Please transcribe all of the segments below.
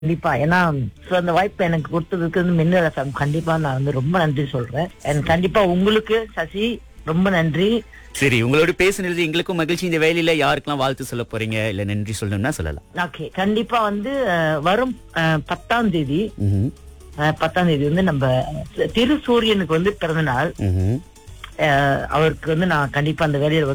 கண்டிப்பா. ஏன்னா அந்த வாய்ப்பு எனக்கு கொடுத்ததுக்கு மின்னல் எஃப்எம் கண்டிப்பா நான் ரொம்ப நன்றி சொல்றேன். கண்டிப்பா உங்களுக்கு சசி ரொம்ப நன்றி. சரி, உங்களோட பேசுனது எங்களுக்கும் மகிழ்ச்சி. இந்த வேலையில யாருக்கெல்லாம் வாழ்த்து சொல்ல போறீங்க இல்ல நன்றி சொல்லணும்னா சொல்லலாம். ஓகே, கண்டிப்பா வரும் 10ஆம் தேதி ம்ஹும். 10ஆம் தேதி நம்ம திரு சூரியனுக்கு பிறந்த நாள். ம்ஹும். அவருக்கு நான் கண்டிப்பா அந்த வேலையில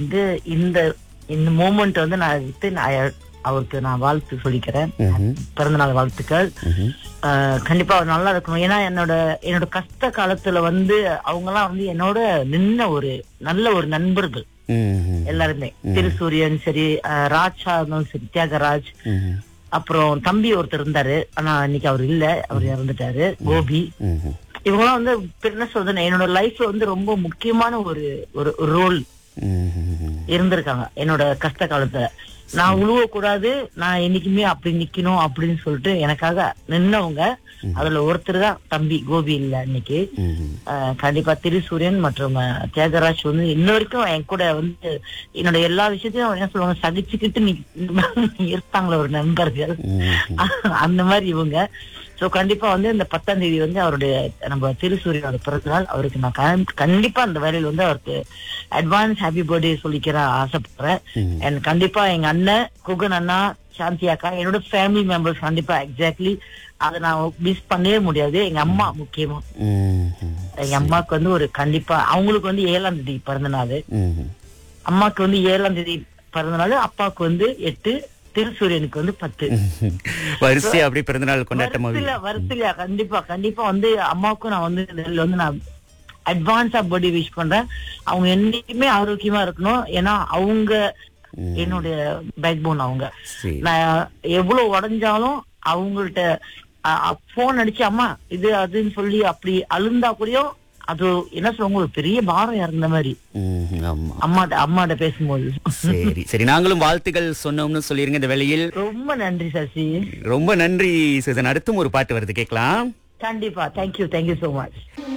இந்த மூமெண்ட் நான் எடுத்து அவருக்கு நான் வாழ்த்து சொல்லிக்கிறேன். பிறந்த நாள் வாழ்த்துக்கள். கண்டிப்பா அவர் நல்லா இருக்கணும். ஏன்னா என்னோட கஷ்ட காலத்துல அவங்க எல்லாம் என்னோட நின்ன நல்ல ஒரு நண்பர்கள் எல்லாருமே. திருசூரியன் சரி, ராஜா இருந்தாலும் சரி, தியாகராஜ், அப்புறம் தம்பி ஒருத்தர் இருந்தாரு, ஆனா இன்னைக்கு அவர் இல்ல, அவர் இறந்துட்டாரு, கோபி. இவங்கெல்லாம் என்ன சொல்றது, என்னோட லைஃப்ல ரொம்ப முக்கியமான ஒரு ரோல் இருந்திருக்காங்க என்னோட கஷ்ட காலத்துல. நான் உழுவ கூடாது, நான் என்னைக்குமே அப்படி நிக்கணும் அப்படின்னு சொல்லிட்டு எனக்காக நின்னவங்க. அதுல ஒருத்தர் தான் தம்பி கோபி இல்ல இன்னைக்கு. கண்டிப்பா திருசூரியன் மற்றும் தியாகராஜ் இன்ன வரைக்கும் என் கூட என்னோட எல்லா விஷயத்தையும் என்ன சொல்லுவாங்க, சகிச்சுக்கிட்டு இருப்பாங்களே ஒரு நண்பர்கள், அந்த மாதிரி இவங்க. சோ கண்டிப்பா இந்த 10ஆம் தேதி அவருடைய நம்ம திருசூரியனோட பிறந்த நாள். அவருக்கு நான் கண்டிப்பா அந்த வேலையில அவருக்கு அட்வான்ஸ் ஹாப்பி பர்த்டே சொல்லிக்கிற ஆசைப்படுறேன். கண்டிப்பா எங்க அண்ணன் குகன் அண்ணா, சாந்தி அக்கா, என்னோட ஃபேமிலி மெம்பர்ஸ் கண்டிப்பா எக்ஸாக்ட்லி அதை நான் மிஸ் பண்ணவே முடியாது. எங்க அம்மா முக்கியமா, எங்க அம்மாவுக்கு ஒரு கண்டிப்பா அவங்களுக்கு 7ஆம் தேதி பிறந்த நாள். அம்மாக்கு 7ஆம் தேதி பிறந்த நாள், அப்பாவுக்கு 8, திருசூரியனுக்கு 10. வரிசை அப்படி பிறந்த நாள் கொண்டாட்டம் வரிசையா கண்டிப்பா கண்டிப்பா அம்மாவுக்கும் நான் நான் அட்வான்ஸா பர்த்டே விஷ் பண்றேன். அவங்க என்னைக்குமே ஆரோக்கியமா இருக்கணும். ஏன்னா அவங்க என்னுடைய பேக் போன். அவங்க நான் எவ்வளவு உடஞ்சாலும் அவங்கள்ட்ட போன் அடிச்சு அம்மா இது அதுன்னு சொல்லி அப்படி அழுந்தா கூடயும் அது என்ன சொல்லுவாங்க, ஒரு பெரிய பாரம் இறந்த மாதிரி அம்மாட்ட பேசும்போது. சரி சரி, நாங்களும் வாழ்த்துக்கள் சொன்னோம்னு சொல்லிருங்க இந்த வேளையில். ரொம்ப நன்றி சசி, ரொம்ப நன்றி சுதன். அடுத்தும் ஒரு பாட்டு வருது, கேட்கலாம். கண்டிப்பா. Thank you so much.